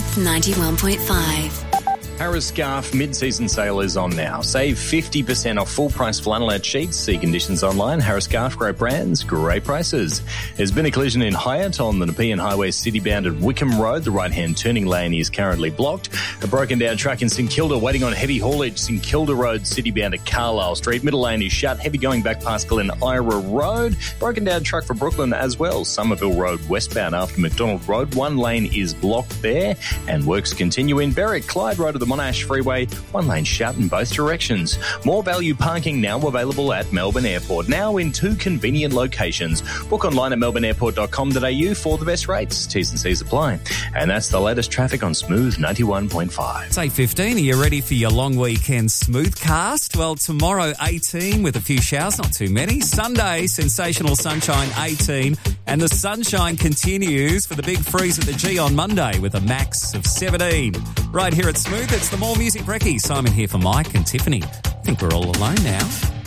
91.5. Harris Scarf mid-season sale is on now. Save 50% off full-price flannelette sheets. See conditions online. Harris Scarf, great brands, great prices. There's been a collision in Hyatt on the Nepean Highway city-bound at Wickham Road. The right-hand turning lane is currently blocked. A broken-down truck in St Kilda waiting on heavy haulage. St Kilda Road city-bound at Carlisle Street. Middle lane is shut. Heavy going back past Glen Ira Road. Broken-down truck for Brooklyn as well. Somerville Road westbound after McDonald Road. One lane is blocked there. And works continue in Berwick. Clyde Road to the Monash Freeway, one lane shut in both directions. More value parking now available at Melbourne Airport, now in 2 convenient locations. Book online at melbourneairport.com.au for the best rates. T's and C's apply. And that's the latest traffic on Smooth 91.5. It's 8:15. Are you ready for your long weekend Smoothcast? Well, tomorrow 18 with a few showers, not too many. Sunday, sensational sunshine 18. And the sunshine continues for the big freeze at the G on Monday with a max of 17. Right here at Smooth, it's the More Music Brekkie. Simon here for Mike and Tiffany. I think we're all alone now.